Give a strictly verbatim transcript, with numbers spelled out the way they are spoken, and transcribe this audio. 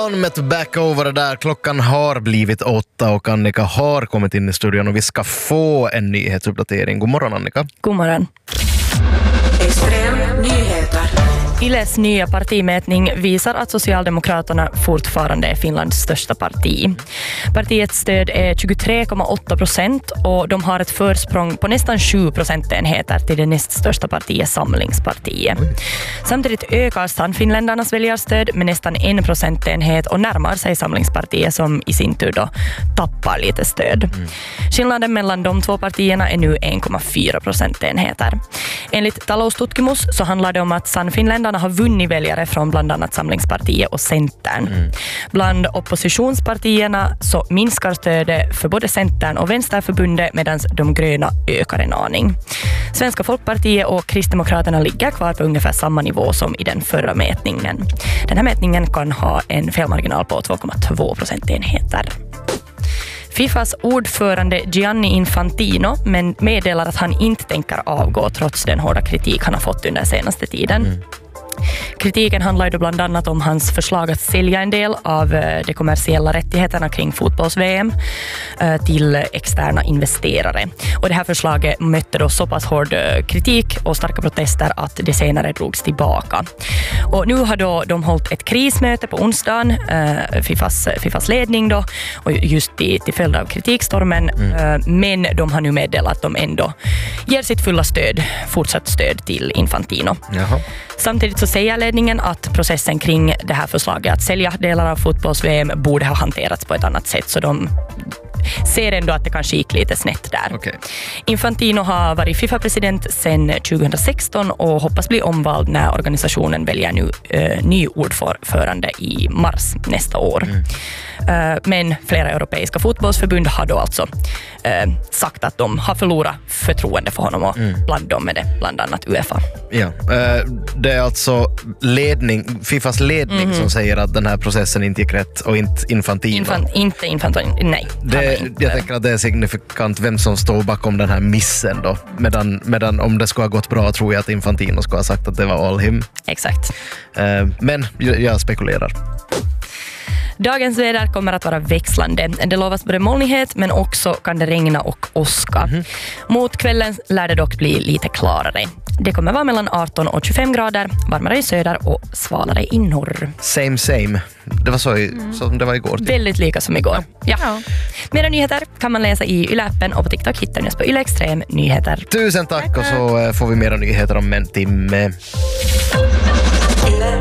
Med tobacco over det där. Klockan har blivit åtta och Annika har kommit in i studion och vi ska få en nyhetsuppdatering. God morgon Annika. God morgon. Extrem nyheter. Yles nya partimätning visar att Socialdemokraterna fortfarande är Finlands största parti. Partiets stöd är tjugotre komma åtta procent och de har ett försprång på nästan sju procentenheter till det näst största partiet Samlingspartiet. Samtidigt ökar Sannfinländarnas väljarstöd med nästan en procentenhet och närmar sig Samlingspartiet som i sin tur då tappar lite stöd. Mm. Skillnaden mellan de två partierna är nu en komma fyra procentenheter. Enligt Taloustutkimus så handlar det om att Sannfinländarna har vunnit väljare från bland annat Samlingspartiet och Centern. Mm. Bland oppositionspartierna så minskar stödet för både Centern och Vänsterförbundet medan de gröna ökar en aning. Svenska Folkpartiet och Kristdemokraterna ligger kvar på ungefär samma nivå som i den förra mätningen. Den här mätningen kan ha en felmarginal på två komma två procentenheter. Fifas ordförande Gianni Infantino men meddelar att han inte tänker avgå trots den hårda kritik han har fått under senaste tiden. Mm. Kritiken handlar ju då bland annat om hans förslag att sälja en del av de kommersiella rättigheterna kring fotbolls-V M till externa investerare. Och det här förslaget mötte då så pass hård kritik och starka protester att det senare drogs tillbaka. Och nu har då de hållit ett krismöte på onsdagen, Fifas, Fifas ledning då, och just till, till följd av kritikstormen, mm. men de har nu meddelat att de ändå ger sitt fulla stöd, fortsatt stöd till Infantino. Jaha. Samtidigt så säger ledningen att processen kring det här förslaget att sälja delar av fotbolls-V M borde ha hanterats på ett annat sätt, så de ser ändå att det kanske gick lite snett där. Okay. Infantino har varit FIFA-president sedan tjugohundrasexton och hoppas bli omvald när organisationen väljer nu uh, ny ordförande i mars nästa år. Mm. Uh, men flera europeiska fotbollsförbund har då alltså uh, sagt att de har förlorat förtroende för honom och mm. bland dem är det bland annat UEFA. Ja, uh, det är alltså ledning, Fifas ledning mm. som säger att den här processen inte gick rätt och inte Infantino. Infan, inte Infantino, nej. Det, jag tänker att det är signifikant vem som står bakom den här missen då. Medan, medan om det skulle ha gått bra tror jag att Infantino skulle ha sagt att det var all him. Exakt. Uh, men jag, jag spekulerar. Dagens väder kommer att vara växlande. Det lovas både molnighet men också kan det regna och åska. Mm-hmm. Mot kvällen lär det dock bli lite klarare. Det kommer vara mellan arton och tjugofem grader, varmare i söder och svalare i norr. Same same. Det var så i, mm. som det var igår. Typ. Väldigt lika som igår. Ja. Ja. Mera nyheter kan man läsa i Yle-appen och på TikTok hittar ni oss på Yle Extrem Nyheter. Tusen tack, tack och så får vi mera nyheter om en timme.